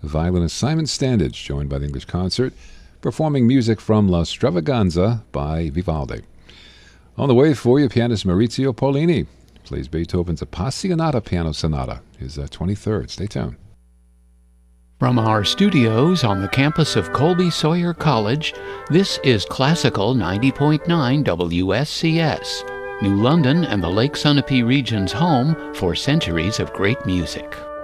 violinist Simon Standage, joined by the English Concert, performing music from La Stravaganza by Vivaldi. On the way for you, pianist Maurizio Pollini plays Beethoven's Appassionata Piano Sonata, his 23rd. Stay tuned. From our studios on the campus of Colby Sawyer College, this is Classical 90.9 WSCS, New London and the Lake Sunapee region's home for centuries of great music.